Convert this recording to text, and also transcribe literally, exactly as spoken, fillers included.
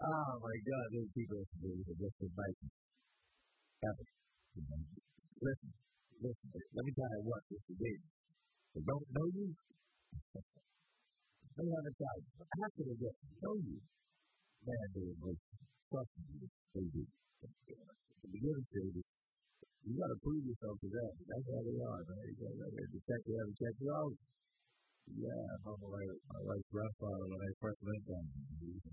Oh my God, those people are just inviting. Happen. Listen, listen. Let me tell you what this is. They don't know you. They haven't tried. After they get to know you, man, they will trust you. They do. The beginning stages, you got to prove yourself to them. That's how they are, man. You got to check you out and check you out. Yeah, I'm like my wife's grandfather when I first went down.